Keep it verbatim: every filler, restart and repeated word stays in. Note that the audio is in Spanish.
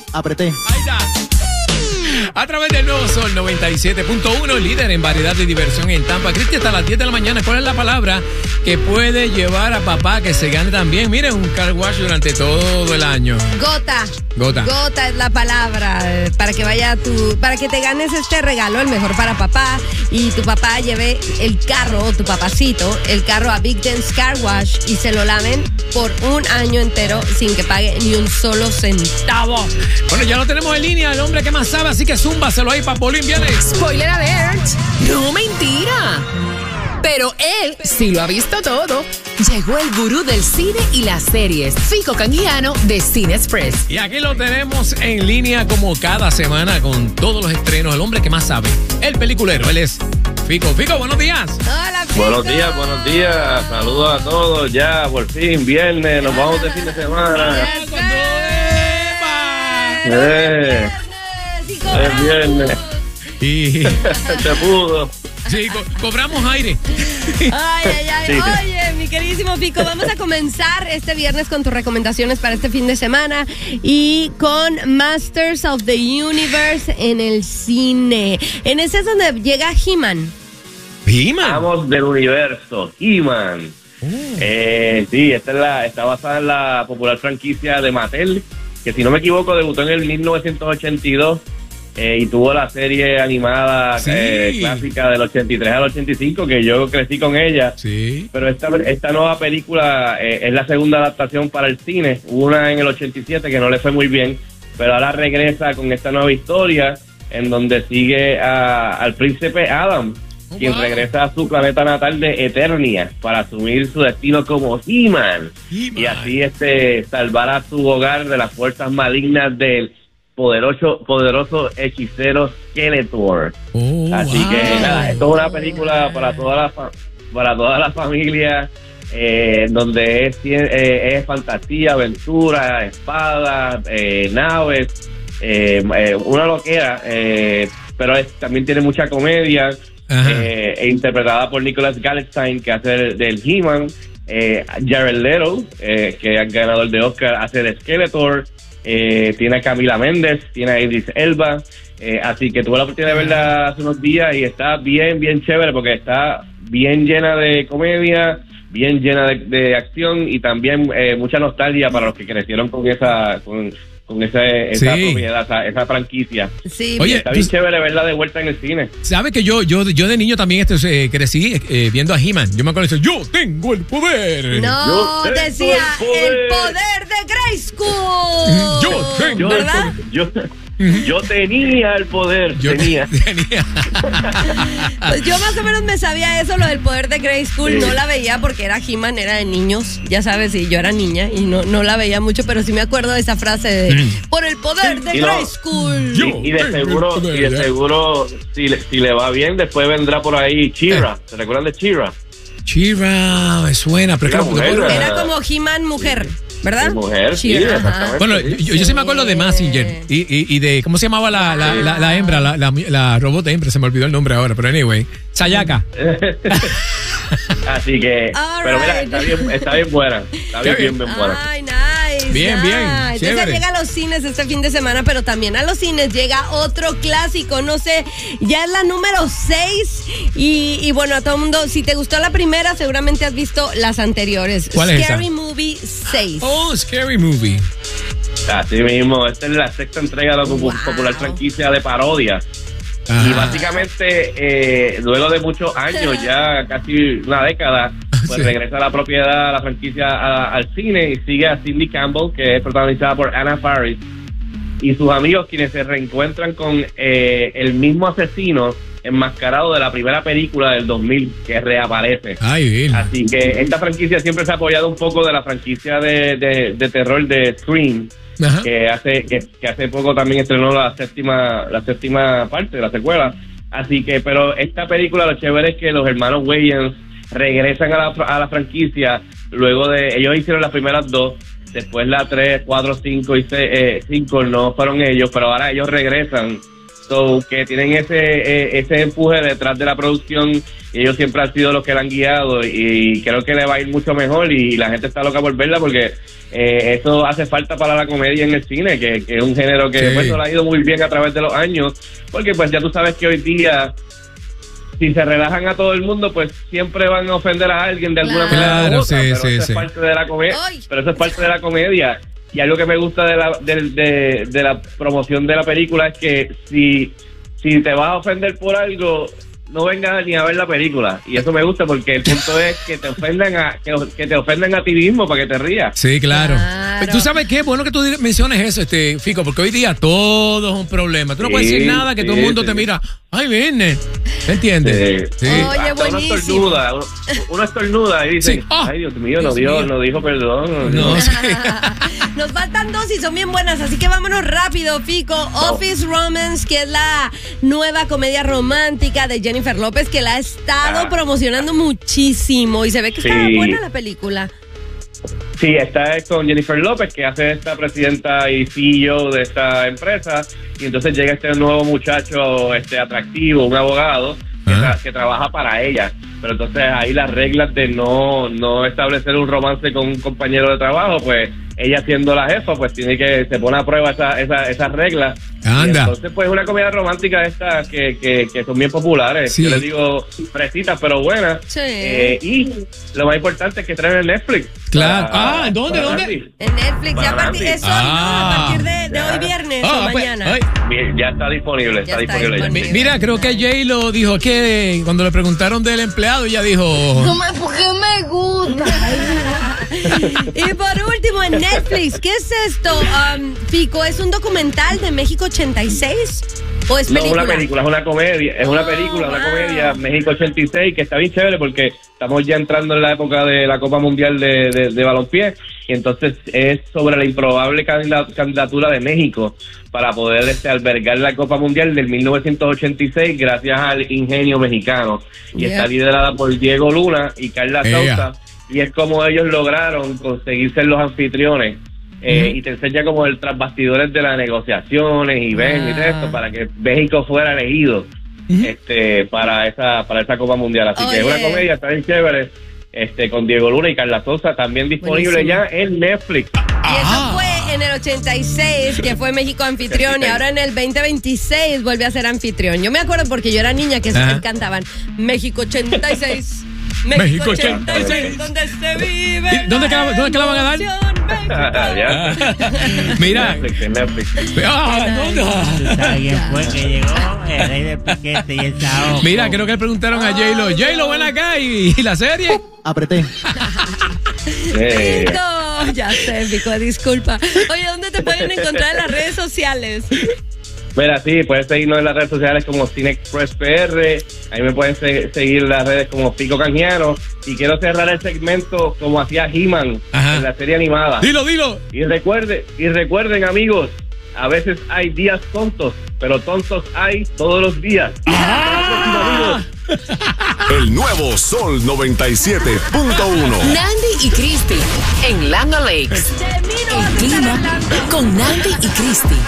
apreté. Ahí está. A través del Nuevo Sol noventa y siete punto uno, líder en variedad de diversión en Tampa. Cristi, hasta las diez de la mañana, ¿cuál es la palabra que puede llevar a papá que se gane también? Miren, un car wash durante todo el año. Gota. Gota. Gota es la palabra eh, para que vaya tu, para que te ganes este regalo, el mejor para papá, y tu papá lleve el carro, o tu papacito, el carro a Big Dance Car Wash y se lo laven por un año entero sin que pague ni un solo centavo. Bueno, ya lo tenemos en línea, el hombre que más sabe, así que zúmbaselo ahí, Papolín, viene. Spoiler alert. No, mentira. Pero él sí lo ha visto todo. Llegó el gurú del cine y las series, Fico Canjiano de Cine Express. Y aquí lo tenemos en línea como cada semana con todos los estrenos, el hombre que más sabe, el peliculero, él es Fico. Fico, buenos días. Hola, Fico. Buenos días, buenos días. Saludos a todos. Ya, por fin, viernes. Nos vamos de fin de semana. Eh, es viernes. Y Se pudo. sí, co cobramos aire. Ay, ay, ay. Sí. Oye, mi queridísimo Fico, vamos a comenzar este viernes con tus recomendaciones para este fin de semana y con Masters of the Universe en el cine. En ese es donde llega He-Man. He-Man. Vamos del universo. He-Man. Oh. Eh, sí, esta es la, está basada en la popular franquicia de Mattel, que si no me equivoco debutó en el mil novecientos ochenta y dos. Eh, y tuvo la serie animada Sí. eh, clásica del ochenta y tres al ochenta y cinco, que yo crecí con ella. Sí. Pero esta, esta nueva película eh, es la segunda adaptación para el cine. Hubo una en el ochenta y siete que no le fue muy bien, pero ahora regresa con esta nueva historia en donde sigue a, al príncipe Adam, Oh, quien wow. regresa a su planeta natal de Eternia para asumir su destino como He-Man. He-Man. Y así este salvará su hogar de las fuerzas malignas del poderoso poderoso hechicero Skeletor. Oh, Así wow. que nada, esto es una película para toda la fa- para toda la familia, eh, donde es, eh, es fantasía, aventura, espadas, eh, naves, eh, eh, una loquera, eh, pero es, también tiene mucha comedia, eh, e interpretada por Nicholas Galestein, que hace del, del He-Man, eh, Jared Leto, eh, que es ganador de Oscar, hace de Skeletor. Eh, tiene a Camila Méndez, tiene a Idris Elba, eh, así que tuve la oportunidad de verla hace unos días y está bien, bien chévere porque está bien llena de comedia, bien llena de, de acción y también eh, mucha nostalgia para los que crecieron con esa con, con esa, esa Sí. propiedad, esa, esa franquicia. Sí, Oye, Está bien tú- chévere verla de vuelta en el cine. ¿Sabe que yo, yo, yo de niño también este, eh, crecí eh, viendo a He-Man? Yo me acuerdo de eso, yo tengo el poder. no, Yo tengo decía el poder. el poder de Grayskull. Yo tengo Yo, ¿verdad? yo, yo tenía el poder, Yo tenía. tenía. Pues yo más o menos me sabía eso, lo del poder de Grayskull. Sí. No la veía porque era He-Man, era de niños, ya sabes, y yo era niña y no, no la veía mucho, pero sí me acuerdo de esa frase de por el poder de Y no- Grayskull. Yo Y, y de tengo seguro, el poder, y de ya. seguro si, le, si le va bien, después vendrá por ahí She-Ra. ¿Se recuerdan de She-Ra? She-Ra, me suena, pero Era creo mujer, que- ¿verdad? Era como He-Man mujer, ¿verdad? Sí, mujer, sí, She-Ra, ajá. exactamente. Bueno, yo, yo sí me acuerdo de Mazinger y, y, y de, ¿cómo se llamaba la, la, la, la hembra, la, la, la robot hembra? Se me olvidó el nombre ahora, pero anyway, Sayaka. Así que, All pero mira, right. está bien, está bien buena. Está bien, bien, bien buena. Ay, nice. Bien, nice. bien, Entonces chévere. llega a los cines este fin de semana, pero también a los cines llega otro clásico, no sé, ya es la número seis y, y bueno, a todo el mundo, si te gustó la primera, seguramente has visto las anteriores. ¿Cuál es Scary esa? Movie seis. Oh, Scary Movie. Así mismo, esta es la sexta entrega de la Wow. popular franquicia de parodias. Ajá. Y básicamente, eh, luego de muchos años, ya casi una década, pues Sí. regresa la propiedad, la franquicia a- al cine y sigue a Cindy Campbell, que es protagonizada por Anna Faris, y sus amigos, quienes se reencuentran con eh, el mismo asesino enmascarado de la primera película del dos mil, que reaparece. Ay, Bill. Así que esta franquicia siempre se ha apoyado un poco de la franquicia de, de, de terror de Scream, Ajá. que hace que, que hace poco también estrenó la séptima la séptima parte de la secuela. Así que, pero esta película, lo chévere es que los hermanos Wayans regresan a la, a la franquicia luego de, ellos hicieron las primeras dos, después la tres, cuatro, cinco y seis, eh, cinco no fueron ellos, pero ahora ellos regresan So, que tienen ese eh, ese empuje detrás de la producción, y ellos siempre han sido los que la han guiado, y creo que le va a ir mucho mejor, y la gente está loca por verla porque eh, eso hace falta para la comedia en el cine, que, que es un género que Sí. pues, no le ha ido muy bien a través de los años, porque pues ya tú sabes que hoy día, si se relajan a todo el mundo, pues siempre van a ofender a alguien de alguna Claro. manera Claro, u otra, sí, pero sí, eso sí. es parte de la comedia, Ay. pero eso es parte de la comedia. Y algo que me gusta de la de, de, de la promoción de la película es que si si te vas a ofender por algo, no vengas ni a ver la película. Y eso me gusta porque el punto es que te ofendan a que, que te ofendan a ti mismo para que te rías. Sí, claro. Claro. Tú sabes qué, bueno que tú menciones eso, este Fico, porque hoy día todo es un problema. Tú no puedes Sí, decir nada que todo el sí, mundo sí. te mira. Ay, viene. ¿Me entiendes? Sí. Sí. Oye, Hasta uno buenísimo. estornuda, uno, uno estornuda y dice, Sí. Ah. ay Dios mío, no Dios dijo, mío. no dijo perdón. No, sí. Nos faltan dos y son bien buenas, así que vámonos rápido, Fico. Office Romance, que es la nueva comedia romántica de Jennifer López, que la ha estado Ah. promocionando muchísimo y se ve que está Sí. buena la película. Sí, está con Jennifer López, que hace esta presidenta y C E O de esta empresa, y entonces llega este nuevo muchacho este atractivo, un abogado, que, Ah. tra- que trabaja para ella. Pero entonces ahí las reglas de no, no establecer un romance con un compañero de trabajo, pues ella siendo la jefa, pues tiene que, se pone a prueba esa, esa, esas reglas. Anda. Y entonces pues una comedia romántica estas que, que, que son bien populares. Sí. Yo les digo fresitas pero buenas. Sí. Eh, y lo más importante es que traen en Netflix. Claro. Para- Ah, ¿dónde, para dónde? Andy. En Netflix, ya a Para partir de Nancy. eso, ¿no? Ah. A partir de, de hoy viernes Ah, o pues, mañana. ay. Bien, ya está disponible, Ya está, está disponible. ya. disponible. Mi- Mira, creo que Jay lo dijo que cuando le preguntaron del empleado, ella dijo. Porque me gusta. Y por último, en Netflix, ¿qué es esto? Um, Fico, ¿es un documental de México ochenta y seis? ¿O es No, película? una película, es una comedia, es una Oh, película, una wow. comedia, México ochenta y seis, que está bien chévere porque estamos ya entrando en la época de la Copa Mundial de, de, de balompié, y entonces es sobre la improbable candida- candidatura de México para poder este, albergar la Copa Mundial del mil novecientos ochenta y seis gracias al ingenio mexicano, y Yeah. está liderada por Diego Luna y Carla Ella. Sousa, y es como ellos lograron conseguir ser los anfitriones. Eh, Ujú. Y te enseña como el tras bastidores de las negociaciones y ven y Ah. esto para que México fuera elegido Ujú. este para esa para esa Copa Mundial. Así que es una Oye. comedia, está bien chévere, este con Diego Luna y Carla Sosa, también disponible Buenísimo. ya en Netflix. Y eso Ah. fue en el ochenta y seis, que fue México anfitrión, y ahora en el veinte veintiséis vuelve a ser anfitrión. Yo me acuerdo porque yo era niña que Ajá. cantaban México ochenta y seis. México ochenta y seis, ochenta y seis. donde se vive. ¿Y dónde que la- dónde que la van a dar? emoción, México. Ya. Mira. Netflix, en Netflix. Ah, ¿dónde? ¿Sabes quién fue que llegó? El rey del piquete y el saoco. Mira, creo que le preguntaron a J-Lo. J-Lo, ven acá y, y la serie. Apreté. Eh, Fico, ya sé, Fico, disculpa. Oye, ¿dónde te pueden encontrar en las redes sociales? Mira, sí, puedes seguirnos en las redes sociales como Cine Express P R. Ahí me pueden se- seguir en las redes como Fico Canjiano. Y quiero cerrar el segmento como hacía He-Man Ajá. en la serie animada. Dilo, dilo. Y recuerden, y recuerden, amigos, a veces hay días tontos, pero tontos hay todos los días. Hasta la próxima, amigos. El nuevo Sol noventa y siete punto uno. Nandy y Cristi en Lando Lakes. De mí no vas a El estar clima hablando. con Nandy y Cristi.